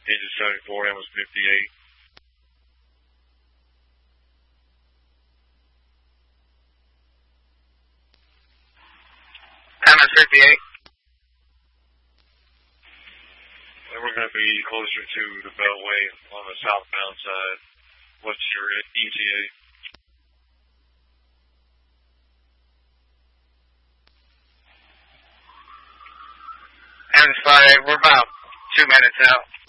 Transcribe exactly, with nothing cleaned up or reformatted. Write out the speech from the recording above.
Engine seventy-four, M was fifty-eight. M was fifty-eight. And we're going to be closer to the Beltway on the southbound side. What's your E T A? M was five eight. We're about two minutes out.